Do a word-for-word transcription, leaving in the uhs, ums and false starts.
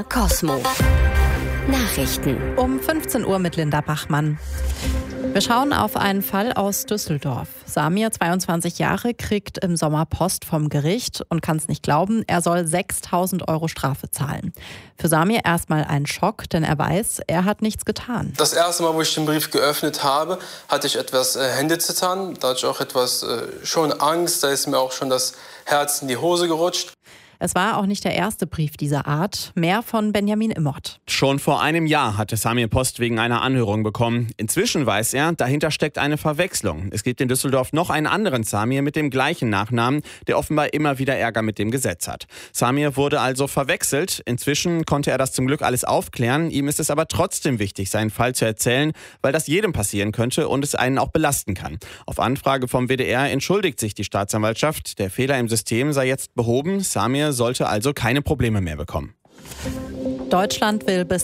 Cosmo. Nachrichten. Um fünfzehn Uhr mit Linda Bachmann. Wir schauen auf einen Fall aus Düsseldorf. Samir, zweiundzwanzig Jahre, kriegt im Sommer Post vom Gericht und kann es nicht glauben, er soll sechstausend Euro Strafe zahlen. Für Samir erstmal ein Schock, denn er weiß, er hat nichts getan. Das erste Mal, wo ich den Brief geöffnet habe, hatte ich etwas äh, Händezittern. Da hatte ich auch etwas äh, schon Angst, da ist mir auch schon das Herz in die Hose gerutscht. Es war auch nicht der erste Brief dieser Art. Mehr von Benjamin Immert. Schon vor einem Jahr hatte Samir Post wegen einer Anhörung bekommen. Inzwischen weiß er, dahinter steckt eine Verwechslung. Es gibt in Düsseldorf noch einen anderen Samir mit dem gleichen Nachnamen, der offenbar immer wieder Ärger mit dem Gesetz hat. Samir wurde also verwechselt. Inzwischen konnte er das zum Glück alles aufklären. Ihm ist es aber trotzdem wichtig, seinen Fall zu erzählen, weil das jedem passieren könnte und es einen auch belasten kann. Auf Anfrage vom W D R entschuldigt sich die Staatsanwaltschaft. Der Fehler im System sei jetzt behoben. Samir sollte also keine Probleme mehr bekommen. Deutschland will bis